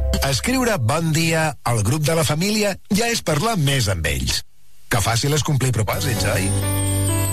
Escriure bon dia al grup de la família ja és parlar més amb ells. Que fàcil és complir propòsits, oi?